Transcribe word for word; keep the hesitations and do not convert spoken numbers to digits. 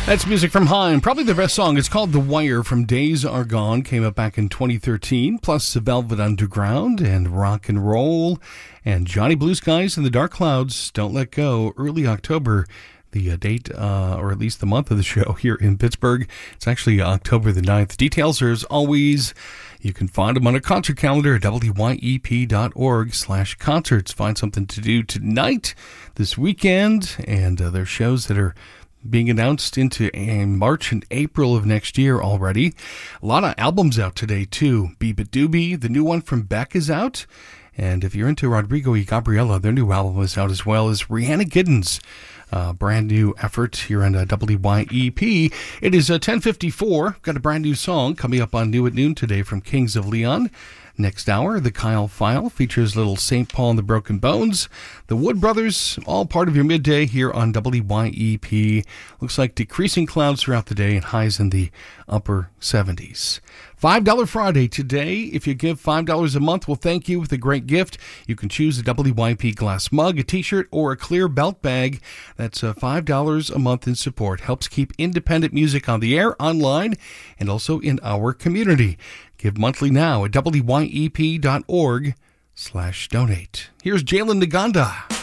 That's music from Haim, probably the best song. It's called The Wire from Days Are Gone, came out back in twenty thirteen, plus The Velvet Underground and Rock and Roll, and Johnny Blue Skies and the Dark Clouds, Don't Let Go, early October, the uh, date, uh, or at least the month of the show here in Pittsburgh. It's actually October the ninth. Details are, as always, you can find them on a concert calendar at W Y E P dot org slash concerts. Find something to do tonight, this weekend, and uh, there's shows that are being announced into March and April of next year already. A lot of albums out today, too. Beeba Doobie, the new one from Beck, is out. And if you're into Rodrigo y Gabriela, their new album is out, as well as Rihanna Giddens, uh, brand new effort here on uh, W Y E P. It is uh, ten fifty-four. Got a brand new song coming up on New at Noon today from Kings of Leon. Next hour, the Kyle File features little Saint Paul and the Broken Bones. The Wood Brothers, all part of your midday here on W Y E P. Looks like decreasing clouds throughout the day and highs in the upper seventies. five dollars Friday today. If you give five dollars a month, we'll thank you with a great gift. You can choose a W Y P glass mug, a t-shirt, or a clear belt bag. That's uh, five dollars a month in support. Helps keep independent music on the air, online, and also in our community. Give monthly now at W Y E P dot org slash donate. Here's Jalen Naganda.